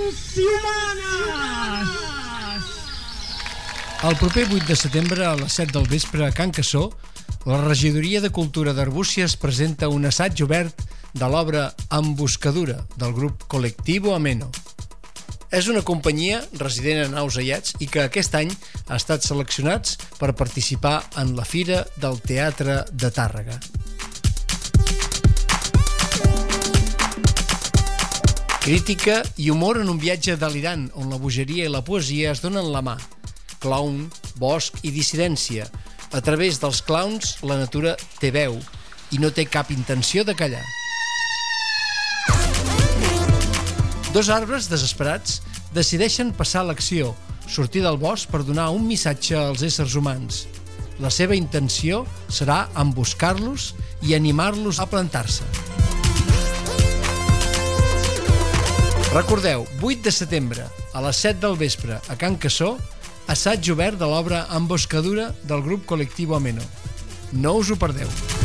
humans i humanes! El proper 8 de setembre a les 7 del vespre a Can Cassó, la Regidoria de Cultura d'Arbúcies presenta un assaig obert de l'obra Emboscadura del grup Colectivo Ameno. És una companyia resident a Naus Aiats i que aquest any ha estat seleccionats per participar en la Fira del Teatre de Tàrrega. Crítica i humor en un viatge delirant on la bogeria i la poesia es donen la mà. Clown, bosc i dissidència. A través dels clowns la natura té veu i no té cap intenció de callar. Dos arbres desesperats decideixen passar a l'acció, sortir del bosc per donar un missatge als éssers humans. La seva intenció serà emboscar-los i animar-los a plantar-se. Recordeu, 8 de setembre, a les 7 del vespre, a Can Cassó, assaig obert de l'obra Emboscadura del grup Colectivo Ameno. No us ho perdeu.